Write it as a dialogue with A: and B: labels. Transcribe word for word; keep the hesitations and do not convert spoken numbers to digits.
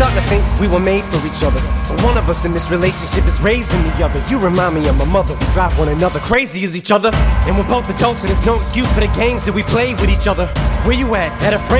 A: starting to think we were made for each other, but one of us in this relationship is raising the other. You remind me of my mother. We drive one another crazy as each other, and we're both adults, and there's no excuse for the games that we play with each other. Where you at? At a friend?